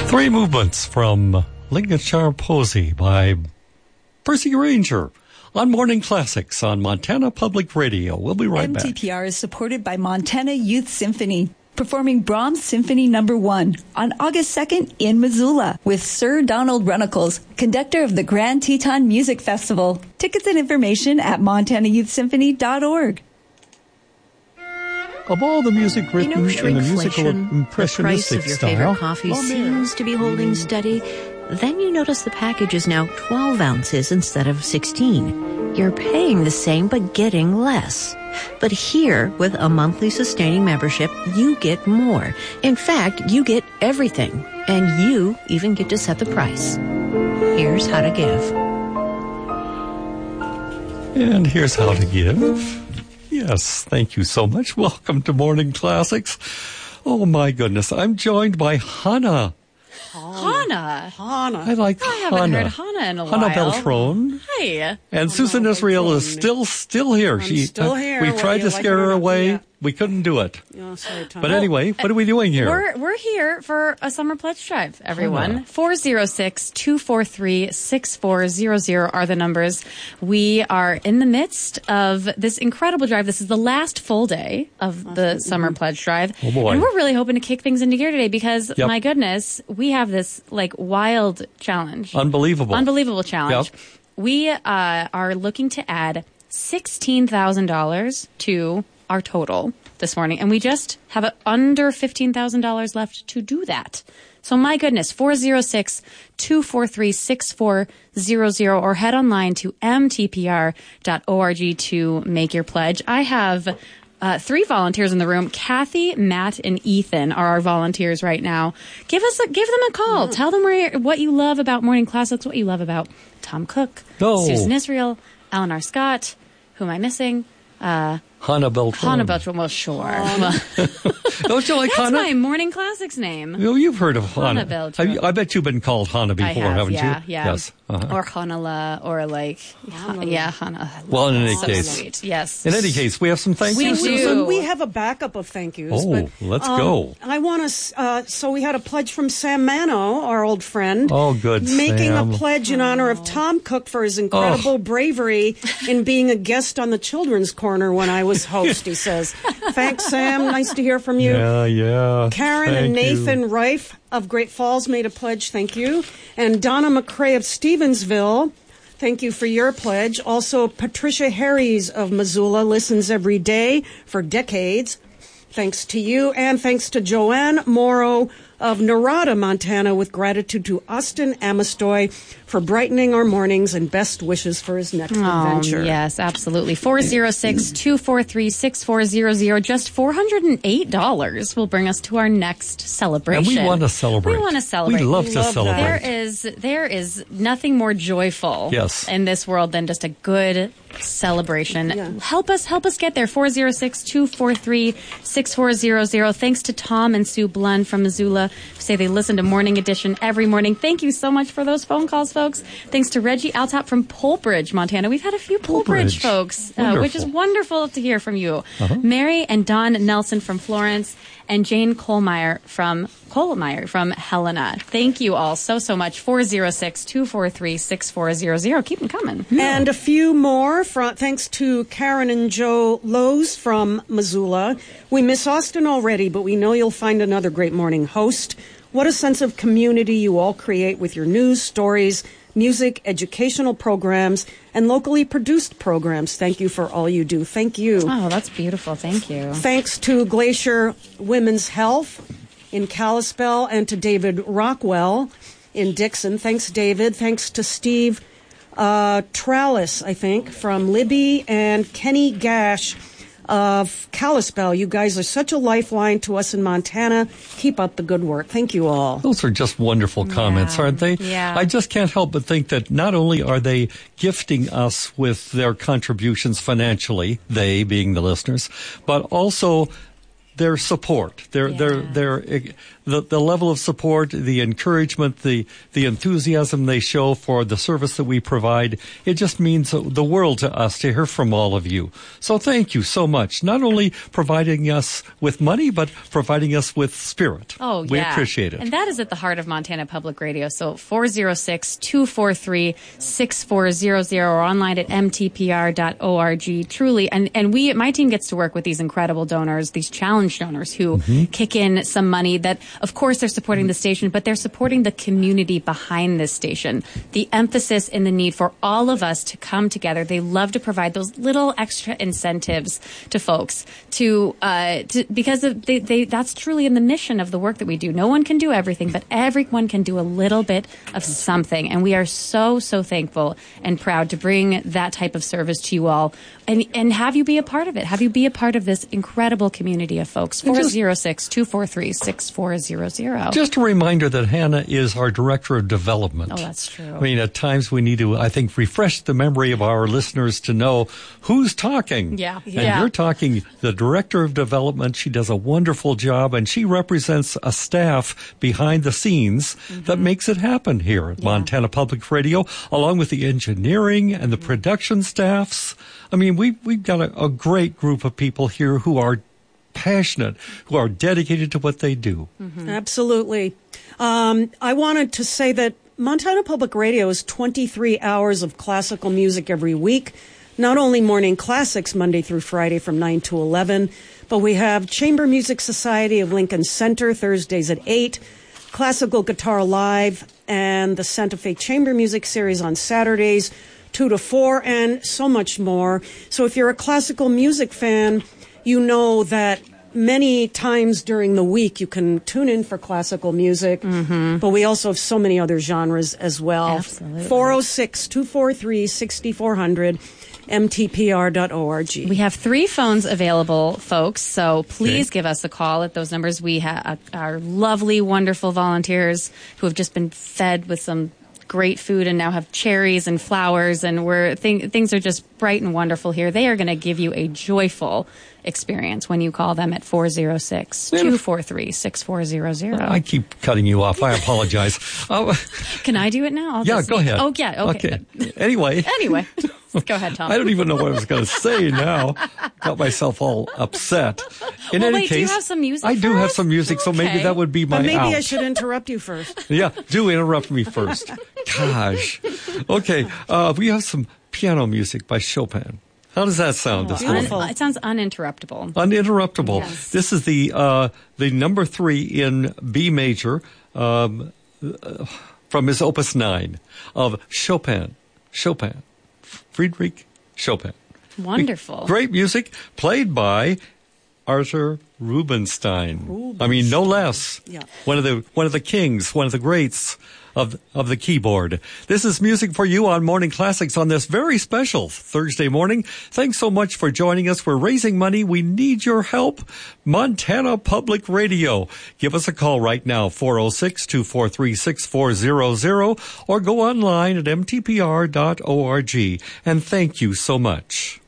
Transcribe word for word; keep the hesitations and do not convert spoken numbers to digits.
Three movements from Lincolnshire Posy by Percy Ranger on Morning Classics on Montana Public Radio. We'll be right back. M T P R is supported by Montana Youth Symphony, performing Brahms Symphony Number One on August second in Missoula with Sir Donald Runnicles, conductor of the Grand Teton Music Festival. Tickets and information at montana youth symphony dot org. Of all the music written you know, in the musical the price impressionistic of your style, favorite coffee well, seems to be holding steady. Then you notice the package is now twelve ounces instead of sixteen. You're paying the same but getting less. But here, with a monthly sustaining membership, you get more. In fact, you get everything. And you even get to set the price. Here's how to give. And here's how to give. Yes, thank you so much. Welcome to Morning Classics. Oh, my goodness. I'm joined by Hannah. Hannah. Hannah. I like I haven't Hannah. heard Hannah in a Hannah while. Beltron. Hi. And Susan Israel is still still here. I'm she still uh, here, We whether tried you to like scare it or her not. away. Yeah. We couldn't do it. Oh, sorry, Tom. But anyway, what are we doing here? We're we're here for a summer pledge drive, everyone. four oh six, two four three, six four zero zero are the numbers. We are in the midst of this incredible drive. This is the last full day of the summer pledge drive. Oh, boy. And we're really hoping to kick things into gear today because, Yep. my goodness, we have this like wild challenge. Unbelievable. Unbelievable challenge. Yep. We uh, are looking to add sixteen thousand dollars to our total this morning, and we just have a, under fifteen thousand dollars left to do that. So my goodness, four oh six, two four three, six four zero zero or head online to m t p r dot org to make your pledge. I have uh, three volunteers in the room. Kathy, Matt, and Ethan are our volunteers right now. Give us a, give them a call. Tell them where you're, what you love about Morning Classics, what you love about Tom Cook, Oh. Susan Israel, Eleanor Scott. Who am I missing? Uh, Hannah Beltron. Hannah Beltran. Well, sure. Well, Don't you like that's Hannah? my Morning Classics name. Oh, you've heard of Hannah Hannah. Beltran. Have you- I bet you've been called Hannah before, I have, haven't yeah, you? yeah. Yes. Uh-huh. Or Hanala, or like, yeah, Hannah. Well, in any so case. sweet. Yes. In any case, we have some thank We yous. do. Susan? We have a backup of thank yous. Oh, but, let's um, go. I want to. Uh, so we had a pledge from Sam Mano, our old friend. Oh, good, Making Sam. a pledge in honor of Tom Cook for his incredible Oh. bravery in being a guest on the Children's Corner when I was host. He says, "Thanks, Sam. Nice to hear from you." Yeah, yeah. Karen Thank and Nathan you. Reif of Great Falls made a pledge. Thank you. And Donna McCrae of Stevensville. Thank you for your pledge. Also, Patricia Harries of Missoula listens every day for decades. Thanks to you. And thanks to Joanne Morrow of Narada, Montana, with gratitude to Austin Amistoy for brightening our mornings and best wishes for his next Oh, adventure. yes, absolutely. four oh six, two four three, six four zero zero. Just four hundred eight dollars will bring us to our next celebration. And we want to celebrate. We want to celebrate. We love We to love that. celebrate. There is there is nothing more joyful Yes. in this world than just a good celebration. Yeah. Help us help us get there. four oh six, two four three, six four zero zero. Thanks to Tom and Sue Blund from Missoula who say they listen to Morning Edition every morning. Thank you so much for those phone calls, folks. Thanks to Reggie Altop from Polbridge, Montana. We've had a few Polbridge Polbridge. folks, uh, which is Wonderful. wonderful to hear from you. Uh-huh. Mary and Don Nelson from Florence and Jane Kohlmeyer from Kohlmeyer from Helena. Thank you all so, so much. four oh six, two four three, six four zero zero. Keep them coming. And a few more, from, thanks to Karen and Joe Lowe's from Missoula. We miss Austin already, but we know you'll find another great morning host. What a sense of community you all create with your news, stories, music, educational programs, and locally produced programs. Thank you for all you do. Thank you. Oh, that's beautiful. Thank you. Thanks to Glacier Women's Health in Kalispell and to David Rockwell in Dixon. Thanks, David. Thanks to Steve uh, Trallis, I think, from Libby, and Kenny Gash of Kalispell. You guys are such a lifeline to us in Montana. Keep up the good work. Thank you all. Those are just wonderful comments, aren't they? Yeah. I just can't help but think that not only are they gifting us with their contributions financially, they being the listeners, but also their support, their Yeah. their their the the level of support, the encouragement, the the enthusiasm they show for the service that we provide. It just means the world to us to hear from all of you. So thank you so much. Not only providing us with money, but providing us with spirit. Oh, we yeah. appreciate it. And that is at the heart of Montana Public Radio. So four oh six, two four three, six four zero zero or online at m t p r dot org. Truly. And, and we, my team gets to work with these incredible donors, these challenge donors who Mm-hmm. kick in some money that, of course, they're supporting the station, but they're supporting the community behind this station. The emphasis and the need for all of us to come together. They love to provide those little extra incentives to folks to, uh, to because of they, they, that's truly in the mission of the work that we do. No one can do everything, but everyone can do a little bit of something. And we are so, so thankful and proud to bring that type of service to you all and, and have you be a part of it. Have you be a part of this incredible community of folks. four oh six, two four three, six four zero zero. Just a reminder that Hannah is our Director of Development. Oh, that's true. I mean, at times we need to, I think, refresh the memory of our listeners to know who's talking. Yeah. And Yeah. you're talking the Director of Development. She does a wonderful job, and she represents a staff behind the scenes Mm-hmm. that makes it happen here at Yeah. Montana Public Radio, along with the engineering and the Mm-hmm. production staffs. I mean, we, we've got a, a great group of people here who are passionate, who are dedicated to what they do. Mm-hmm. Absolutely. Um, I wanted to say that Montana Public Radio is twenty-three hours of classical music every week. Not only morning classics Monday through Friday from nine to eleven, but we have Chamber Music Society of Lincoln Center Thursdays at eight, Classical Guitar Live, and the Santa Fe Chamber Music Series on Saturdays, two to four, and so much more. So if you're a classical music fan, you know that many times during the week you can tune in for classical music, mm-hmm. but we also have so many other genres as well. Absolutely. four oh six, two four three, six four zero zero, m t p r dot org. We have three phones available, folks, so please Okay. give us a call at those numbers. We have our lovely, wonderful volunteers who have just been fed with some great food and now have cherries and flowers, and we're th- things are just bright and wonderful here. They are going to give you a joyful experience when you call them at four oh six, two four three, six four zero zero. I keep cutting you off. I apologize. Uh, Can I do it now? I'll yeah, just go speak. ahead. Oh, yeah, okay. Anyway. Anyway, go ahead, Tom. I don't even know what I was going to say now. Got myself all upset. In Well, any wait, do you case, have some music I do for have us? some music, so maybe Okay. that would be my But maybe out. I should interrupt you first. Yeah, do interrupt me first. Gosh. Okay, uh, we have some piano music by Chopin. How does that sound this morning? beautiful. Un- it sounds uninterruptible. Uninterruptible. Yes. This is the uh, the number three in B major um, uh, from his Opus nine of Chopin. Chopin. Friedrich Chopin. Wonderful. Great music played by Arthur Rubinstein. I mean, no less. Yeah. One of the one of the kings, one of the greats of of the keyboard. This is music for you on Morning Classics on this very special Thursday morning. Thanks so much for joining us. We're raising money. We need your help. Montana Public Radio. Give us a call right now, four oh six, two four three, six four zero zero, or go online at m t p r dot org. And thank you so much.